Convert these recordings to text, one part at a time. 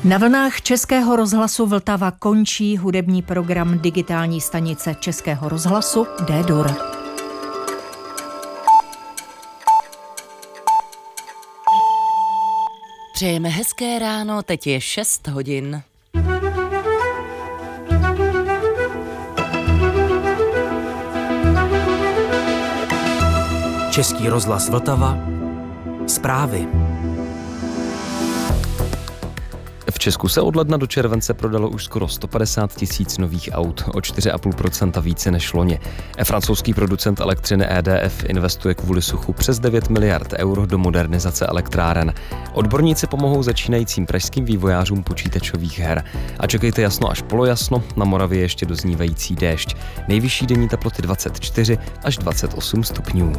Na vlnách Českého rozhlasu Vltava končí hudební program digitální stanice Českého rozhlasu D-Dur. Přejeme hezké ráno, teď je 6 hodin. Český rozhlas Vltava. Zprávy. V Česku se od ledna do července prodalo už skoro 150 000 nových aut, o 4,5% více než loni. Francouzský producent elektřiny EDF investuje kvůli suchu přes 9 miliard eur do modernizace elektráren. Odborníci pomohou začínajícím pražským vývojářům počítačových her. A čekejte jasno až polojasno, na Moravě ještě doznívající déšť. Nejvyšší denní teploty 24 až 28 stupňů.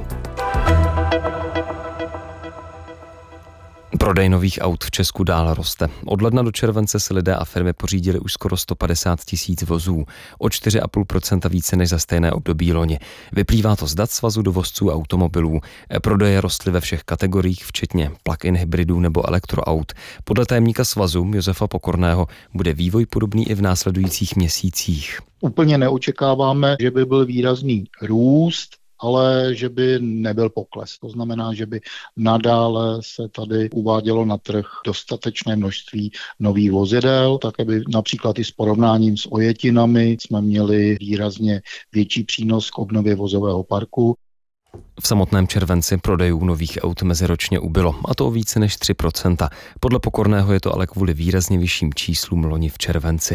Prodej nových aut v Česku dál roste. Od ledna do července si lidé a firmy pořídili už skoro 150 000 vozů, o 4,5% více než za stejné období loni. Vyplývá to z dat Svazu dovozců automobilů. Prodeje rostly ve všech kategoriích, včetně plug-in hybridů nebo elektroaut. Podle tajemníka Svazu Josefa Pokorného bude vývoj podobný i v následujících měsících. Úplně neočekáváme, že by byl výrazný růst, ale že by nebyl pokles. To znamená, že by nadále se tady uvádělo na trh dostatečné množství nových vozidel, tak aby například i s porovnáním s ojetinami jsme měli výrazně větší přínos k obnově vozového parku. V samotném červenci prodejů nových aut meziročně ubylo, a to o více než 3%. Podle Pokorného je to ale kvůli výrazně vyšším číslům loni v červenci.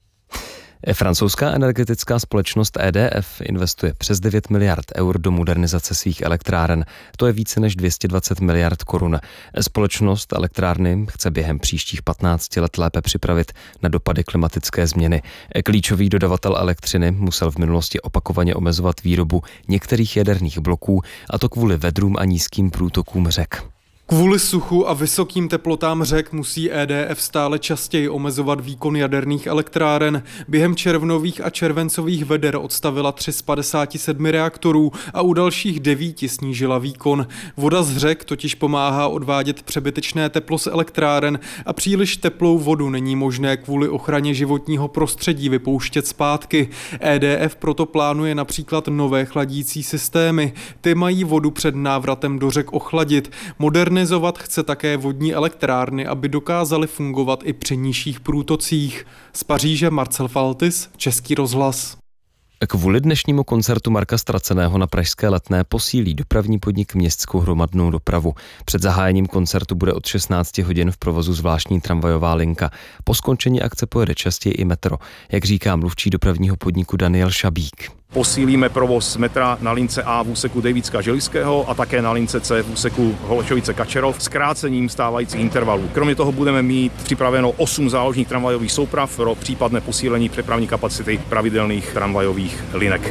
Francouzská energetická společnost EDF investuje přes 9 miliard eur do modernizace svých elektráren. To je více než 220 miliard korun. Společnost elektrárny chce během příštích 15 let lépe připravit na dopady klimatické změny. Klíčový dodavatel elektřiny musel v minulosti opakovaně omezovat výrobu některých jaderných bloků, a to kvůli vedrům a nízkým průtokům řek. Kvůli suchu a vysokým teplotám řek musí EDF stále častěji omezovat výkon jaderných elektráren. Během červnových a červencových veder odstavila 3 z 57 reaktorů a u dalších 9 snížila výkon. Voda z řek totiž pomáhá odvádět přebytečné teplo z elektráren a příliš teplou vodu není možné kvůli ochraně životního prostředí vypouštět zpátky. EDF proto plánuje například nové chladící systémy. Ty mají vodu před návratem do řek ochladit. Modernizovat chce také vodní elektrárny, aby dokázaly fungovat i při nižších průtocích. Z Paříže Marcel Faltis, Český rozhlas. Kvůli dnešnímu koncertu Marka Straceného na pražské Letné posílí dopravní podnik městskou hromadnou dopravu. Před zahájením koncertu bude od 16 hodin v provozu zvláštní tramvajová linka. Po skončení akce pojede častěji i metro, jak říká mluvčí dopravního podniku Daniel Šabík. Posílíme provoz metra na lince A v úseku Dejvicka-Želivského a také na lince C v úseku Holešovice-Kačerov s krácením stávajících intervalů. Kromě toho budeme mít připraveno 8 záložních tramvajových souprav pro případné posílení přepravní kapacity pravidelných tramvajových linek.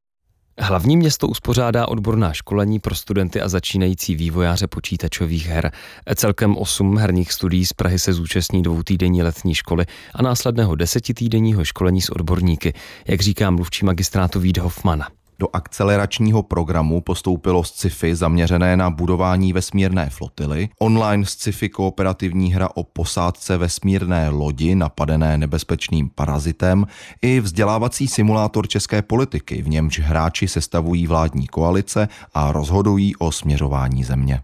Hlavní město uspořádá odborná školení pro studenty a začínající vývojáře počítačových her. Celkem 8 herních studií z Prahy se zúčastní 2týdenní letní školy a následného 10týdenního školení s odborníky, jak říká mluvčí magistrátu Vít Hofman. Do akceleračního programu postoupilo sci-fi zaměřené na budování vesmírné flotily, online sci-fi kooperativní hra o posádce vesmírné lodi napadené nebezpečným parazitem i vzdělávací simulátor české politiky, v němž hráči sestavují vládní koalice a rozhodují o směřování země.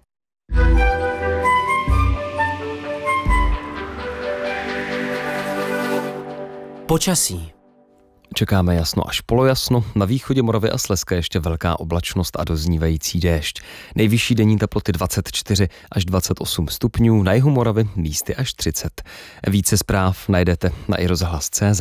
Počasí. Čekáme jasno až polojasno, na východě Moravy a Slezska ještě velká oblačnost a doznívající déšť. Nejvyšší denní teploty 24 až 28 stupňů, na jihu Moravy místy až 30. Více zpráv najdete na iRozhlas.cz.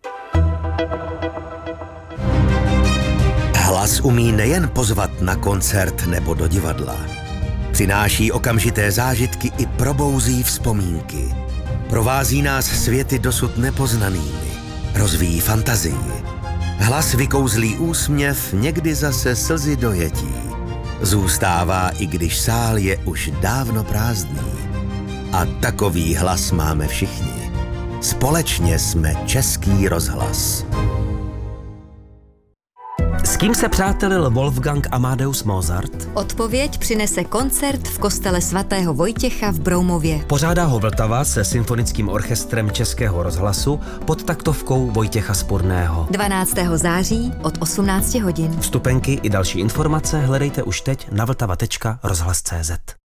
Hlas umí nejen pozvat na koncert nebo do divadla. Přináší okamžité zážitky i probouzí vzpomínky. Provází nás světy dosud nepoznanými. Rozvíjí fantazii. Hlas vykouzlí úsměv, někdy zase slzy dojetí. Zůstává, i když sál je už dávno prázdný. A takový hlas máme všichni. Společně jsme Český rozhlas. kým se přátelil Wolfgang Amadeus Mozart? Odpověď přinese koncert v kostele svatého Vojtěcha v Broumově. Pořádá ho Vltava se symfonickým orchestrem Českého rozhlasu pod taktovkou Vojtěcha Spurného. 12. září od 18 hodin. Vstupenky i další informace hledejte už teď na vltava.rozhlas.cz.